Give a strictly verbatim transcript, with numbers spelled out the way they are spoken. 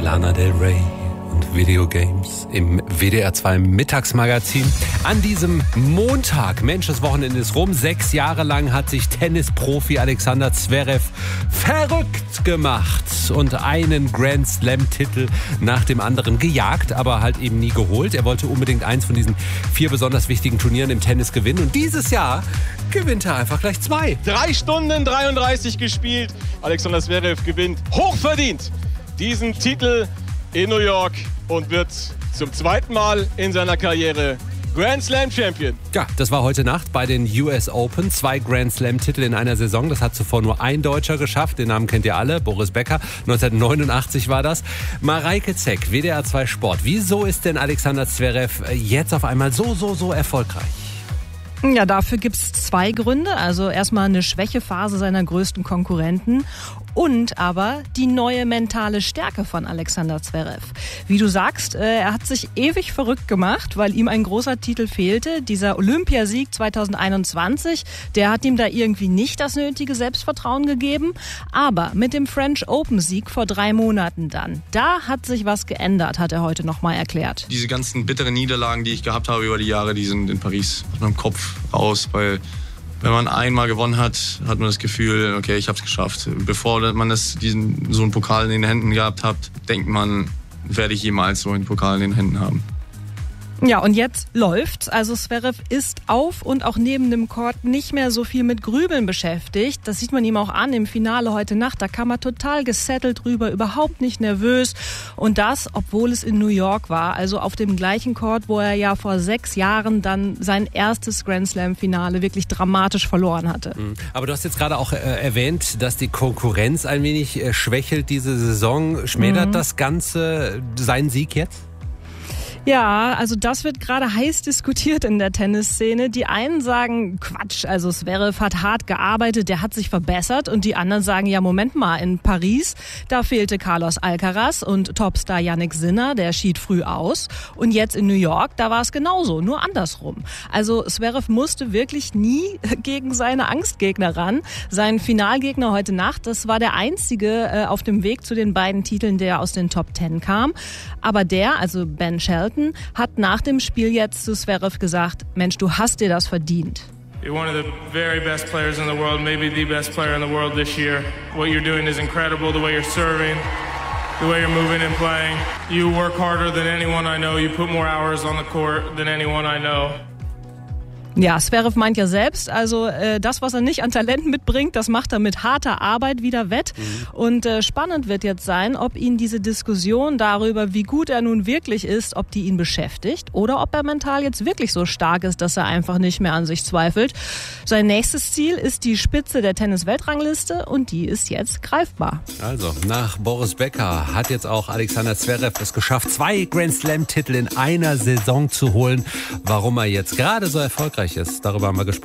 Lana Del Rey und Videogames im W D R zwei Mittagsmagazin. An diesem Montag, Mensch, das Wochenende ist rum. Sechs Jahre lang hat sich Tennisprofi Alexander Zverev verrückt gemacht und einen Grand Slam-Titel nach dem anderen gejagt, aber halt eben nie geholt. Er wollte unbedingt eins von diesen vier besonders wichtigen Turnieren im Tennis gewinnen und dieses Jahr gewinnt er einfach gleich zwei. Drei Stunden dreiunddreißig gespielt. Alexander Zverev gewinnt hochverdient diesen Titel in New York und wird zum zweiten Mal in seiner Karriere Grand Slam Champion. Ja, das war heute Nacht bei den U S Open. Zwei Grand Slam Titel in einer Saison. Das hat zuvor nur ein Deutscher geschafft. Den Namen kennt ihr alle. Boris Becker. neunzehnhundertneunundachtzig war das. Mareike Zeck, W D R zwei Sport. Wieso ist denn Alexander Zverev jetzt auf einmal so, so, so erfolgreich? Ja, dafür gibt es zwei Gründe. Also erstmal eine Schwächephase seiner größten Konkurrenten und aber die neue mentale Stärke von Alexander Zverev. Wie du sagst, er hat sich ewig verrückt gemacht, weil ihm ein großer Titel fehlte. Dieser Olympiasieg zweitausendeinundzwanzig, der hat ihm da irgendwie nicht das nötige Selbstvertrauen gegeben. Aber mit dem French Open Sieg vor drei Monaten dann, da hat sich was geändert, hat er heute nochmal erklärt. Diese ganzen bitteren Niederlagen, die ich gehabt habe über die Jahre, die sind in Paris aus meinem Kopf raus, weil wenn man einmal gewonnen hat, hat man das Gefühl, okay, ich habe es geschafft. Bevor man das, diesen, so einen Pokal in den Händen gehabt hat, denkt man, werde ich jemals so einen Pokal in den Händen haben. Ja, und jetzt läuft's. Also Zverev ist auf und auch neben dem Court nicht mehr so viel mit Grübeln beschäftigt. Das sieht man ihm auch an im Finale heute Nacht. Da kam er total gesettelt rüber, überhaupt nicht nervös. Und das, obwohl es in New York war, also auf dem gleichen Court, wo er ja vor sechs Jahren dann sein erstes Grand Slam-Finale wirklich dramatisch verloren hatte. Aber du hast jetzt gerade auch äh, erwähnt, dass die Konkurrenz ein wenig äh, schwächelt diese Saison. Schmälert mhm. das Ganze seinen Sieg jetzt? Ja, also das wird gerade heiß diskutiert in der Tennisszene. Die einen sagen, Quatsch, also Zverev hat hart gearbeitet, der hat sich verbessert. Und die anderen sagen, ja, Moment mal, in Paris, da fehlte Carlos Alcaraz und Topstar Jannik Sinner, der schied früh aus. Und jetzt in New York, da war es genauso, nur andersrum. Also Zverev musste wirklich nie gegen seine Angstgegner ran. Sein Finalgegner heute Nacht, das war der einzige äh, auf dem Weg zu den beiden Titeln, der aus den Top Ten kam. Aber der, also Ben Shelton, hat nach dem Spiel jetzt zu Zverev gesagt, Mensch, du hast dir das verdient. You're one of the very best players in the world, maybe the best player in the world this year. What you're doing is incredible, the way you're serving, the way you're moving and playing. You work harder than anyone I know, you put more hours on the court than anyone I know. Ja, Zverev meint ja selbst, also äh, das, was er nicht an Talenten mitbringt, das macht er mit harter Arbeit wieder wett. Mhm. Und äh, spannend wird jetzt sein, ob ihn diese Diskussion darüber, wie gut er nun wirklich ist, ob die ihn beschäftigt oder ob er mental jetzt wirklich so stark ist, dass er einfach nicht mehr an sich zweifelt. Sein nächstes Ziel ist die Spitze der Tennis-Weltrangliste und die ist jetzt greifbar. Also, nach Boris Becker hat jetzt auch Alexander Zverev es geschafft, zwei Grand Slam-Titel in einer Saison zu holen. Warum er jetzt gerade so erfolgreich ist, darüber haben wir gesprochen.